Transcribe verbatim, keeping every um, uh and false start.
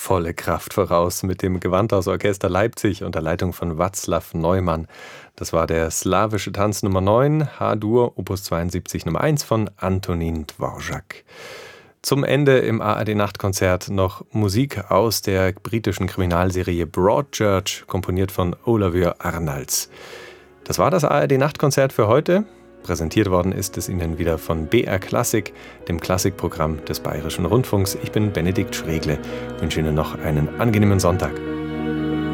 volle Kraft voraus mit dem Gewandhausorchester Leipzig unter Leitung von Václav Neumann. Das war der Slawische Tanz Nummer neun, H-Dur, Opus zweiundsiebzig Nummer eins von Antonín Dvořák. Zum Ende im A R D-Nachtkonzert noch Musik aus der britischen Kriminalserie Broadchurch, komponiert von Olafur Arnalds. Das war das A R D-Nachtkonzert für heute. Präsentiert worden ist es Ihnen wieder von B R Klassik, dem Klassikprogramm des Bayerischen Rundfunks. Ich bin Benedikt Schregle, wünsche Ihnen noch einen angenehmen Sonntag.